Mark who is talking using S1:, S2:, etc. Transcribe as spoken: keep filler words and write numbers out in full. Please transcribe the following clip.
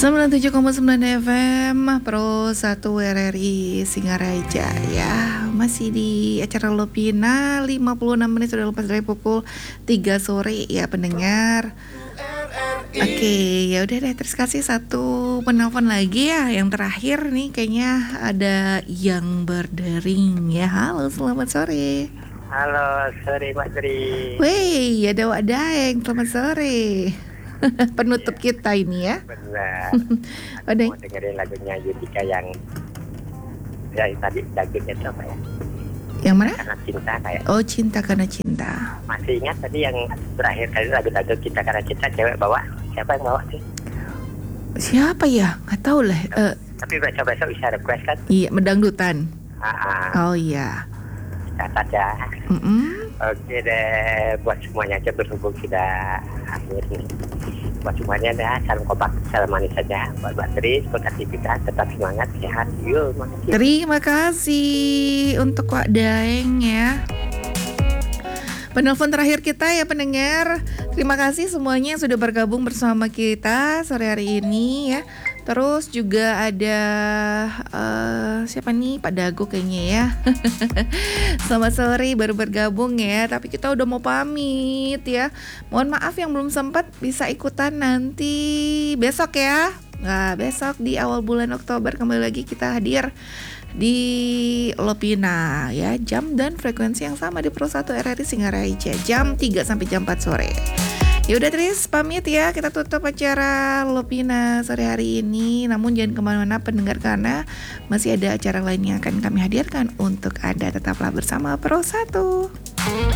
S1: sembilan puluh tujuh koma sembilan F M Pro satu R R I Singaraja ya. Masih di acara Lopina, lima puluh enam menit sudah lepas dari pukul tiga sore ya pendengar. Oke, ya udah deh, terus kasih satu penelpon lagi ya, yang terakhir nih kayaknya ada yang berdering ya. Halo, selamat sore.
S2: Halo, sore Mbak Tri.
S1: Wih, ada Wak Daeng, selamat sore. Penutup ya, kita ini ya.
S2: Benar. Aku mau dengerin lagunya Yudika yang ya tadi lagunya itu apa ya?
S1: Yang mana?
S2: Karena Cinta kayak.
S1: Oh, Cinta Karena Cinta.
S2: Masih ingat tadi yang terakhir kali lagu-lagu Cinta Karena Cinta cewek bawa? Siapa yang bawa sih?
S1: Siapa ya? Nggak tahu lah. Uh,
S2: Tapi besok-besok bisa request kan?
S1: Iya, Medangdutan.
S2: Ah,
S1: oh iya.
S2: Catat ya.
S1: Mm-mm.
S2: Oke deh, buat semuanya aja berhubung sudah akhir nih. Buat semuanya dah, salam kompak, salam manis saja. Buat Mbak Tri, buat aktivitas, tetap semangat, sehat. Yuk, makasih.
S1: Terima kasih untuk Wak Daeng ya. Penelpon terakhir kita ya pendengar. Terima kasih semuanya yang sudah bergabung bersama kita sore hari ini ya. Terus juga ada uh, siapa nih, Pak Dago kayaknya ya. Selamat sore, baru bergabung ya. Tapi kita udah mau pamit ya. Mohon maaf yang belum sempat bisa ikutan nanti besok ya. Nah, besok di awal bulan Oktober kembali lagi kita hadir di Lopina ya, jam dan frekuensi yang sama di Pro satu R R I Singaraja, jam tiga sampai jam empat sore. Ya udah Tris, pamit ya, kita tutup acara Lopina sore hari ini. Namun jangan kemana-mana pendengar, karena masih ada acara lain yang akan kami hadirkan untuk Anda. Tetaplah bersama Pro satu.